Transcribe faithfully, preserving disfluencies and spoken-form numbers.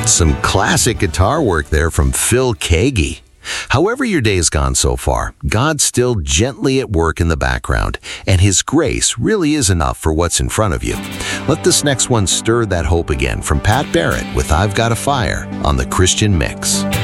Some classic guitar work there from Phil Keaggy. However your day has gone so far, God's still gently at work in the background, and His grace really is enough for what's in front of you. Let this next one stir that hope again from Pat Barrett with I've Got a Fire on The Christian Mix.